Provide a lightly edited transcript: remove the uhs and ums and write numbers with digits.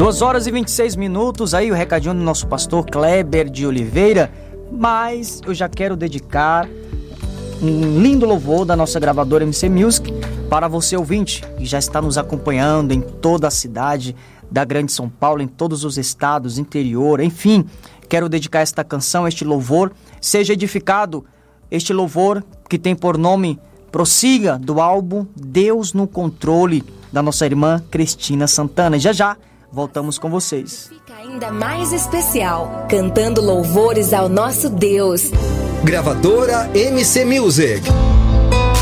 2h26, aí o recadinho do nosso pastor Kleber de Oliveira, mas eu já quero dedicar um lindo louvor da nossa gravadora MC Music para você ouvinte, que já está nos acompanhando em toda a cidade da Grande São Paulo, em todos os estados, interior, enfim, quero dedicar esta canção, este louvor, seja edificado, este louvor que tem por nome Prossiga, do álbum Deus no Controle, da nossa irmã Cristina Santana. E já voltamos com vocês. Fica ainda mais especial, cantando louvores ao nosso Deus. Gravadora MC Music.